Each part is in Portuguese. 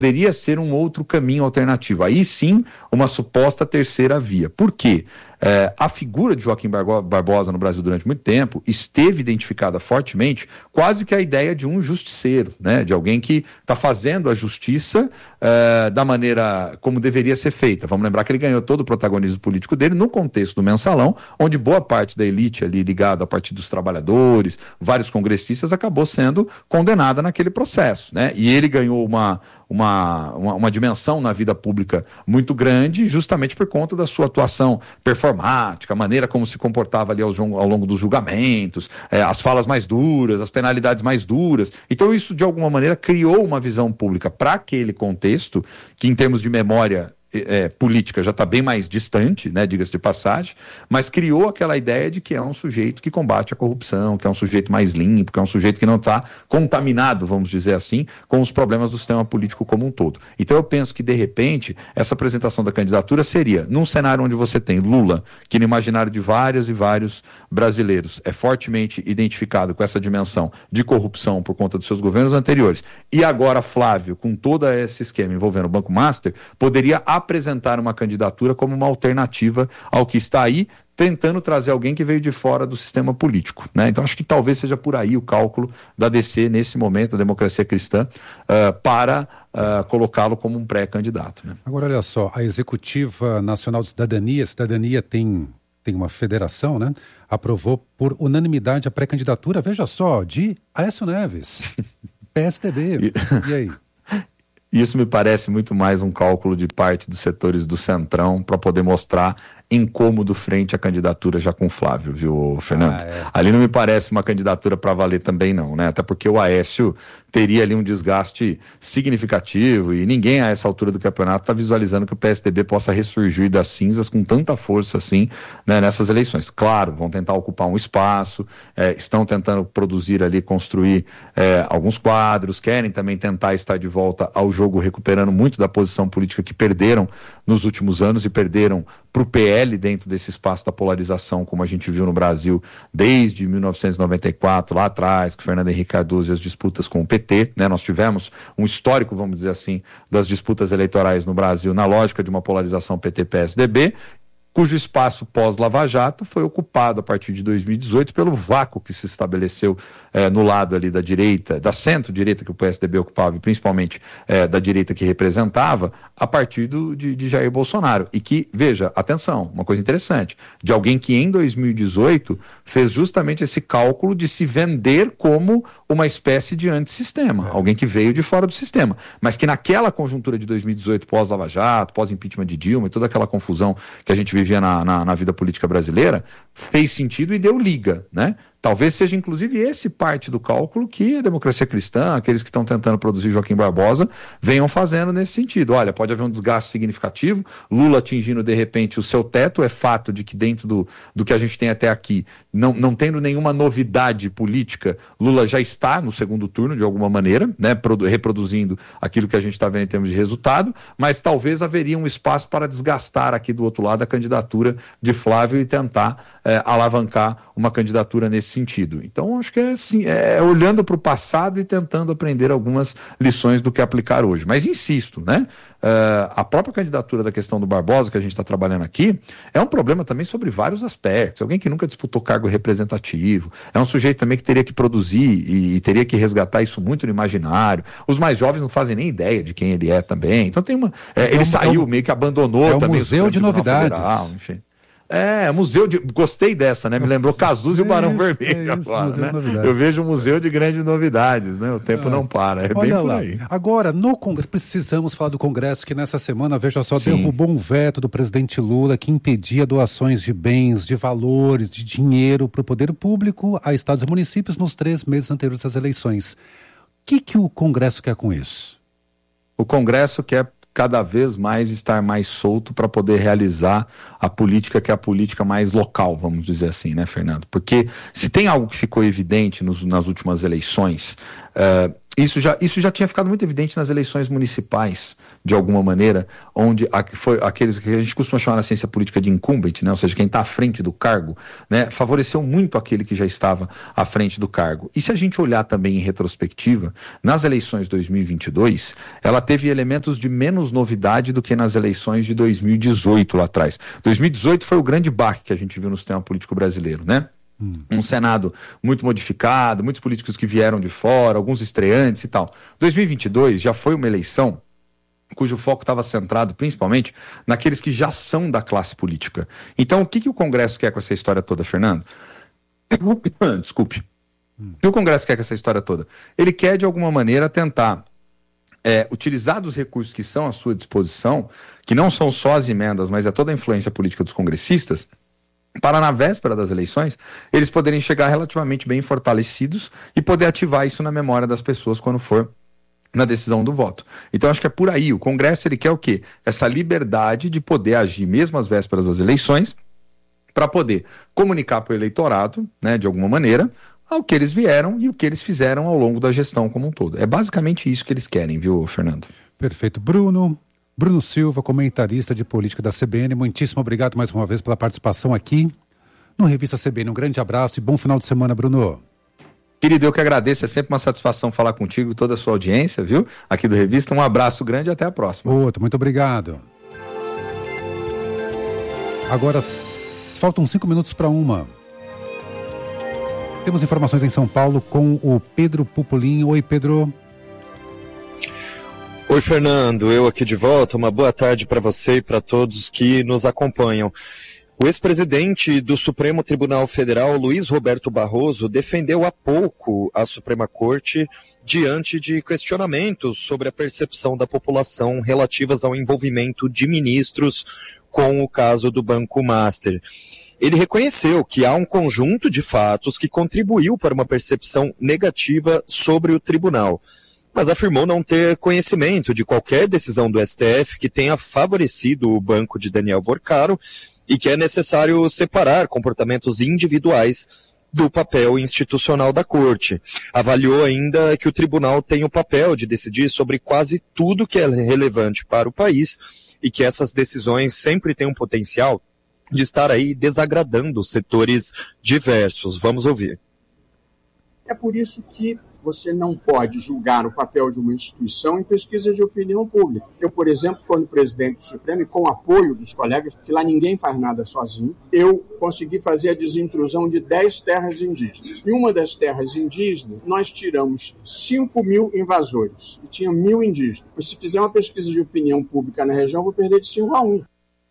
poderia ser um outro caminho alternativo. Aí sim, uma suposta terceira via. Por quê? A figura de Joaquim Barbosa no Brasil durante muito tempo esteve identificada fortemente quase que a ideia de um justiceiro, né? De alguém que está fazendo a justiça da maneira como deveria ser feita. Vamos lembrar que ele ganhou todo o protagonismo político dele no contexto do Mensalão, onde boa parte da elite ali ligada ao Partido dos Trabalhadores, vários congressistas, acabou sendo condenada naquele processo, né? E ele ganhou uma dimensão na vida pública muito grande, justamente por conta da sua atuação performática, a maneira como se comportava ali ao longo dos julgamentos, as falas mais duras, as penalidades mais duras. Então isso, de alguma maneira, criou uma visão pública para aquele contexto, que em termos de memória política já está bem mais distante, né, diga-se de passagem, mas criou aquela ideia de que é um sujeito que combate a corrupção, que é um sujeito mais limpo, que é um sujeito que não está contaminado, vamos dizer assim, com os problemas do sistema político como um todo. Então eu penso que, de repente, essa apresentação da candidatura seria, num cenário onde você tem Lula, que no imaginário de vários e vários brasileiros é fortemente identificado com essa dimensão de corrupção por conta dos seus governos anteriores, e agora Flávio, com todo esse esquema envolvendo o Banco Master, poderia apresentar uma candidatura como uma alternativa ao que está aí, tentando trazer alguém que veio de fora do sistema político, né? Então acho que talvez seja por aí o cálculo da DC nesse momento, da Democracia Cristã, para colocá-lo como um pré-candidato, né? Agora olha só, a Executiva Nacional de Cidadania tem uma federação, né? Aprovou por unanimidade a pré-candidatura, veja só, de Aécio Neves, PSDB, e aí? Isso me parece muito mais um cálculo de parte dos setores do Centrão para poder mostrar incômodo frente à candidatura já com Flávio, viu, Fernando? Ali não me parece uma candidatura para valer também não, né? Até porque o Aécio teria ali um desgaste significativo e ninguém a essa altura do campeonato está visualizando que o PSDB possa ressurgir das cinzas com tanta força assim, né, nessas eleições. Claro, vão tentar ocupar um espaço, estão tentando produzir ali, construir alguns quadros, querem também tentar estar de volta ao jogo, recuperando muito da posição política que perderam nos últimos anos e perderam para o PL dentro desse espaço da polarização, como a gente viu no Brasil desde 1994, lá atrás, com Fernando Henrique Cardoso e as disputas com o PT, né? Nós tivemos um histórico, vamos dizer assim, das disputas eleitorais no Brasil na lógica de uma polarização PT-PSDB, cujo espaço pós-Lava Jato foi ocupado a partir de 2018 pelo vácuo que se estabeleceu no lado ali da direita, da centro-direita que o PSDB ocupava, e principalmente da direita que representava, a partir de Jair Bolsonaro. E que, veja, atenção, uma coisa interessante, de alguém que em 2018 fez justamente esse cálculo de se vender como uma espécie de antissistema, alguém que veio de fora do sistema, mas que naquela conjuntura de 2018, pós-Lava Jato, pós-impeachment de Dilma e toda aquela confusão que a gente vivia na vida política brasileira, fez sentido e deu liga, né? Talvez seja inclusive esse parte do cálculo que a Democracia Cristã, aqueles que estão tentando produzir Joaquim Barbosa, venham fazendo nesse sentido. Olha, pode haver um desgaste significativo, Lula atingindo de repente o seu teto, é fato de que dentro do que a gente tem até aqui, não tendo nenhuma novidade política, Lula já está no segundo turno de alguma maneira, né, reproduzindo aquilo que a gente está vendo em termos de resultado, mas talvez haveria um espaço para desgastar aqui do outro lado a candidatura de Flávio e tentar alavancar uma candidatura nesse sentido. Então, acho que é assim, olhando para o passado e tentando aprender algumas lições do que aplicar hoje. Mas insisto, né? A própria candidatura da questão do Barbosa, que a gente está trabalhando aqui, é um problema também sobre vários aspectos. Alguém que nunca disputou cargo representativo, é um sujeito também que teria que produzir e teria que resgatar isso muito no imaginário. Os mais jovens não fazem nem ideia de quem ele é também. Então tem uma... ele saiu, meio que abandonou também. É um museu de novidades. Federal, enfim. Museu de... Gostei dessa, né? Me lembrou Cazuza e o Barão Vermelho agora, né? Eu vejo um museu de grandes novidades, né? O tempo não para, bem por aí. Agora, no Congresso, precisamos falar do Congresso, que nessa semana, veja só, derrubou um veto do presidente Lula que impedia doações de bens, de valores, de dinheiro para o poder público a estados e municípios nos 3 meses anteriores às eleições. O que o Congresso quer com isso? O Congresso quer cada vez mais estar mais solto para poder realizar a política que é a política mais local, vamos dizer assim, né, Fernando? Porque se tem algo que ficou evidente nas últimas eleições, Isso já tinha ficado muito evidente nas eleições municipais, de alguma maneira, onde foi aqueles que a gente costuma chamar na ciência política de incumbent, né? Ou seja, quem está à frente do cargo, né? Favoreceu muito aquele que já estava à frente do cargo. E se a gente olhar também em retrospectiva, nas eleições de 2022, ela teve elementos de menos novidade do que nas eleições de 2018 lá atrás. 2018 foi o grande baque que a gente viu no sistema político brasileiro, né? Um Senado muito modificado, muitos políticos que vieram de fora, alguns estreantes e tal. 2022 já foi uma eleição cujo foco estava centrado principalmente naqueles que já são da classe política. Então, o que o Congresso quer com essa história toda, Fernando? Desculpe. O que o Congresso quer com essa história toda? Ele quer, de alguma maneira, tentar utilizar dos recursos que são à sua disposição, que não são só as emendas, mas é toda a influência política dos congressistas, para na véspera das eleições, eles poderem chegar relativamente bem fortalecidos e poder ativar isso na memória das pessoas quando for na decisão do voto. Então acho que é por aí, o Congresso ele quer o quê? Essa liberdade de poder agir mesmo às vésperas das eleições, para poder comunicar para o eleitorado, né, de alguma maneira, ao que eles vieram e o que eles fizeram ao longo da gestão como um todo. É basicamente isso que eles querem, viu, Fernando? Perfeito. Bruno Silva, comentarista de política da CBN, muitíssimo obrigado mais uma vez pela participação aqui no Revista CBN. Um grande abraço e bom final de semana, Bruno. Querido, eu que agradeço, é sempre uma satisfação falar contigo, toda a sua audiência, viu? Aqui do Revista, um abraço grande e até a próxima. Outro, muito obrigado. Agora, faltam 5 minutos para 1. Temos informações em São Paulo com o Pedro Pupolin. Oi, Pedro. Oi, Fernando, eu aqui de volta, uma boa tarde para você e para todos que nos acompanham. O ex-presidente do Supremo Tribunal Federal, Luiz Roberto Barroso, defendeu há pouco a Suprema Corte diante de questionamentos sobre a percepção da população relativas ao envolvimento de ministros com o caso do Banco Master. Ele reconheceu que há um conjunto de fatos que contribuiu para uma percepção negativa sobre o tribunal, mas afirmou não ter conhecimento de qualquer decisão do STF que tenha favorecido o banco de Daniel Vorcaro e que é necessário separar comportamentos individuais do papel institucional da Corte. Avaliou ainda que o tribunal tem o papel de decidir sobre quase tudo que é relevante para o país e que essas decisões sempre têm um potencial de estar aí desagradando setores diversos. Vamos ouvir. É por isso que você não pode julgar o papel de uma instituição em pesquisa de opinião pública. Eu, por exemplo, quando presidente do Supremo, e com o apoio dos colegas, porque lá ninguém faz nada sozinho, eu consegui fazer a desintrusão de 10 terras indígenas. Em uma das terras indígenas, nós tiramos 5.000 invasores, e tinha 1.000 indígenas. Mas se fizer uma pesquisa de opinião pública na região, eu vou perder de 5-1.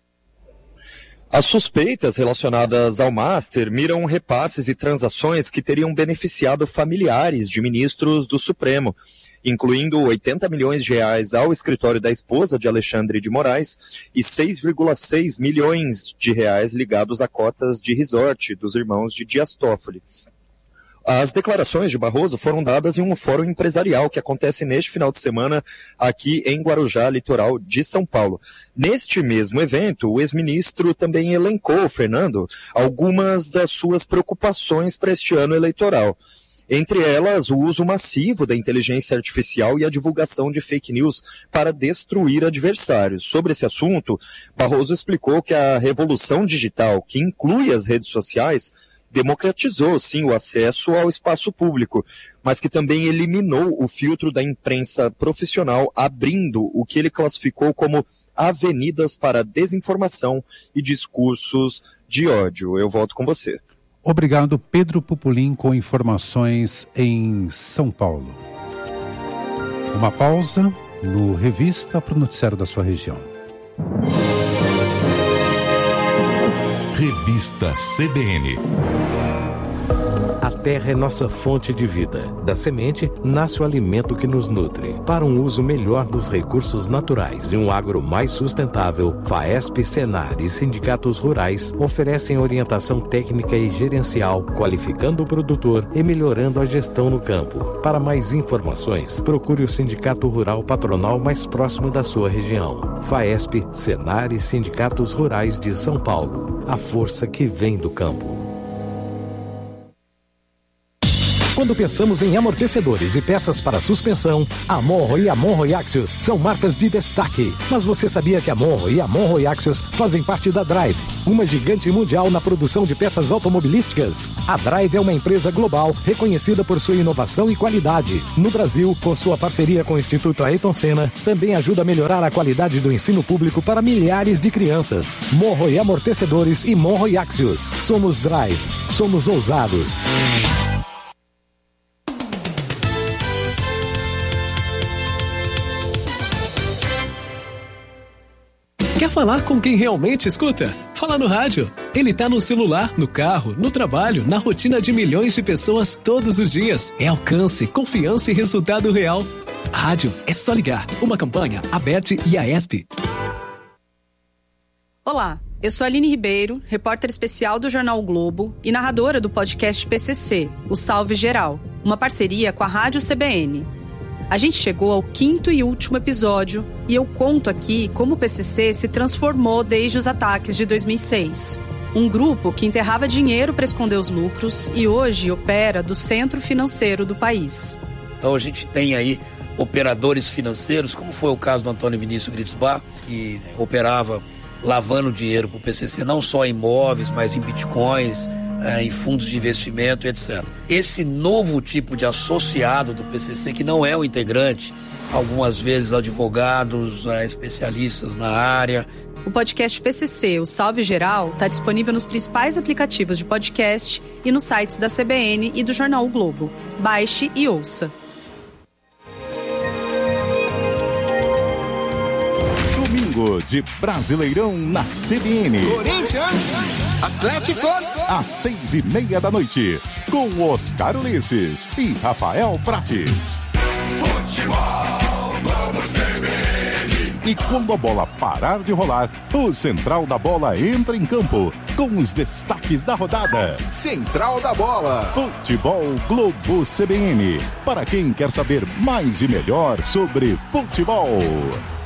As suspeitas relacionadas ao Master miram repasses e transações que teriam beneficiado familiares de ministros do Supremo, incluindo 80 milhões de reais ao escritório da esposa de Alexandre de Moraes e 6,6 milhões de reais ligados a cotas de resort dos irmãos de Dias Toffoli. As declarações de Barroso foram dadas em um fórum empresarial que acontece neste final de semana aqui em Guarujá, litoral de São Paulo. Neste mesmo evento, o ex-ministro também elencou, Fernando, algumas das suas preocupações para este ano eleitoral. Entre elas, o uso massivo da inteligência artificial e a divulgação de fake news para destruir adversários. Sobre esse assunto, Barroso explicou que a revolução digital, que inclui as redes sociais, democratizou, sim, o acesso ao espaço público, mas que também eliminou o filtro da imprensa profissional, abrindo o que ele classificou como avenidas para desinformação e discursos de ódio. Eu volto com você. Obrigado, Pedro Pupolin, com informações em São Paulo. Uma pausa no Revista para o noticiário da sua região. Revista CBN. A terra é nossa fonte de vida. Da semente nasce o alimento que nos nutre. Para um uso melhor dos recursos naturais e um agro mais sustentável, FAESP, Senar e sindicatos rurais oferecem orientação técnica e gerencial, qualificando o produtor e melhorando a gestão no campo. Para mais informações, procure o Sindicato Rural Patronal mais próximo da sua região. FAESP, Senar e sindicatos rurais de São Paulo. A força que vem do campo. Quando pensamos em amortecedores e peças para suspensão, a Monro e a Monro Axios são marcas de destaque. Mas você sabia que a Monro e a Monro Axios fazem parte da Drive, uma gigante mundial na produção de peças automobilísticas? A Drive é uma empresa global reconhecida por sua inovação e qualidade. No Brasil, com sua parceria com o Instituto Ayrton Senna, também ajuda a melhorar a qualidade do ensino público para milhares de crianças. Monro e Amortecedores e Monro e Axios. Somos Drive. Somos ousados. Quer falar com quem realmente escuta? Fala no rádio. Ele tá no celular, no carro, no trabalho, na rotina de milhões de pessoas todos os dias. É alcance, confiança e resultado real. Rádio é só ligar. Uma campanha, Aberte e Aesp. Olá, eu sou Aline Ribeiro, repórter especial do Jornal o Globo e narradora do podcast PCC, o Salve Geral, uma parceria com a Rádio CBN. A gente chegou ao 5º e último episódio e eu conto aqui como o PCC se transformou desde os ataques de 2006. Um grupo que enterrava dinheiro para esconder os lucros e hoje opera do centro financeiro do país. Então a gente tem aí operadores financeiros, como foi o caso do Antônio Vinícius Gritzbach, que operava lavando dinheiro para o PCC, não só em imóveis, mas em bitcoins, em fundos de investimento, etc. Esse novo tipo de associado do PCC, que não é o integrante, algumas vezes advogados, especialistas na área. O podcast PCC, o Salve Geral, está disponível nos principais aplicativos de podcast e nos sites da CBN e do Jornal o Globo. Baixe e ouça. De Brasileirão na CBN. Corinthians, Atlético. Às 6:30 da noite, com Oscar Ulisses e Rafael Prates. Futebol, Globo CBN. E quando a bola parar de rolar, o Central da Bola entra em campo com os destaques da rodada. Central da Bola. Futebol Globo CBN. Para quem quer saber mais e melhor sobre futebol.